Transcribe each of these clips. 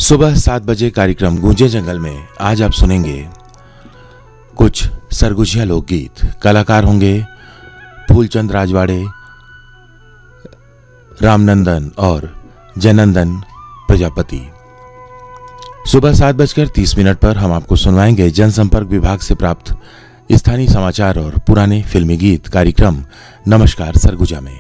सुबह 7 बजे कार्यक्रम गूंजे जंगल में आज आप सुनेंगे कुछ सरगुजिया लोकगीत। कलाकार होंगे फूलचंद राजवाड़े, रामनंदन और जयनंदन प्रजापति। सुबह 7:30 पर हम आपको सुनवाएंगे जनसंपर्क विभाग से प्राप्त स्थानीय समाचार और पुराने फिल्मी गीत। कार्यक्रम नमस्कार सरगुजा में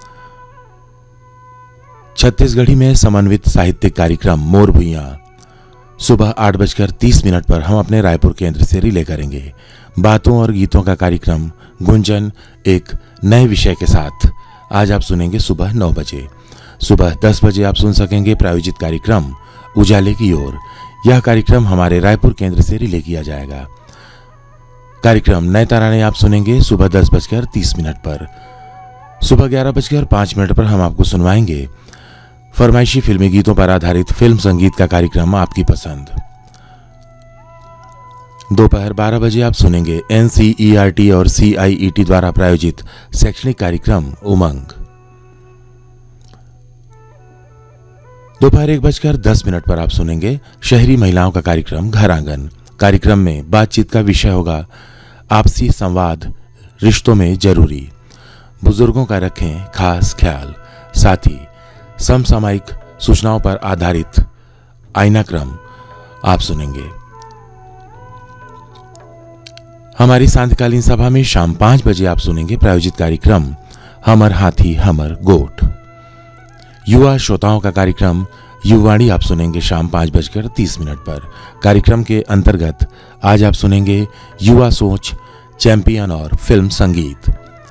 छत्तीसगढ़ी में समन्वित साहित्यिक कार्यक्रम मोर भुइयां सुबह 8:30 पर हम अपने रायपुर केंद्र से रिले करेंगे। बातों और गीतों का कार्यक्रम गुंजन एक नए विषय के साथ आज आप सुनेंगे सुबह 9 बजे। सुबह 10 बजे आप सुन सकेंगे प्रायोजित कार्यक्रम उजाले की ओर। यह कार्यक्रम हमारे रायपुर केंद्र से रिले किया जाएगा। कार्यक्रम नए तराने आप सुनेंगे सुबह 10:30 पर। सुबह 11:05 पर हम आपको सुनवाएंगे फरमाइशी फिल्मी गीतों पर आधारित फिल्म संगीत का कार्यक्रम आपकी पसंद। दोपहर 12 बजे आप सुनेंगे NCERT और CIET द्वारा प्रायोजित शैक्षणिक कार्यक्रम उमंग। दोपहर 1:10 पर आप सुनेंगे शहरी महिलाओं का कार्यक्रम घर आंगन। कार्यक्रम में बातचीत का विषय होगा आपसी संवाद रिश्तों में जरूरी। बुजुर्गों का रखें खास ख्याल। साथ ही समसामयिक सूचनाओं पर आधारित आईनाक्रम आप सुनेंगे। हमारी सांध्यकालीन सभा में शाम 5 बजे आप सुनेंगे प्रायोजित कार्यक्रम हमर हाथी हमर गोठ। युवा श्रोताओं का कार्यक्रम युवाणी आप सुनेंगे शाम 5:30 पर। कार्यक्रम के अंतर्गत आज आप सुनेंगे युवा सोच, चैंपियन और फिल्म संगीत।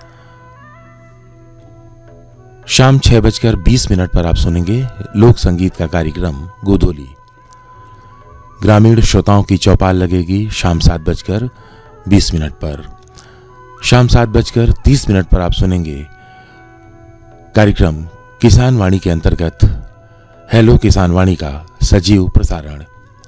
शाम 6:20 पर आप सुनेंगे लोक संगीत का कार्यक्रम गोधोली। ग्रामीण श्रोताओं की चौपाल लगेगी शाम 7:20 पर। शाम 7:30 पर आप सुनेंगे कार्यक्रम किसान वाणी के अंतर्गत हेलो किसान वाणी का सजीव प्रसारण।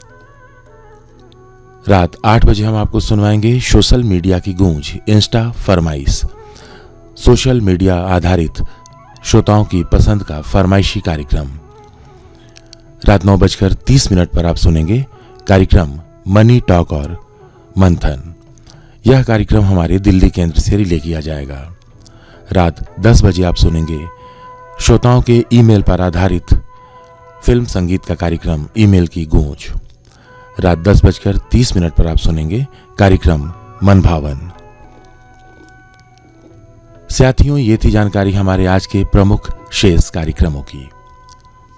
रात 8 बजे हम आपको सुनवाएंगे सोशल मीडिया की गूंज, इंस्टा फरमाइश। सोशल मीडिया आधारित श्रोताओं की पसंद का फरमाइशी कार्यक्रम। रात 9:30 पर आप सुनेंगे कार्यक्रम मनी टॉक और मंथन। यह कार्यक्रम हमारे दिल्ली केंद्र से रिले किया जाएगा। रात 10 बजे आप सुनेंगे श्रोताओं के ईमेल पर आधारित फिल्म संगीत का कार्यक्रम ईमेल की गूंज। रात 10:30 पर आप सुनेंगे कार्यक्रम मनभावन। साथियों, ये थी जानकारी हमारे आज के प्रमुख शेष कार्यक्रमों की।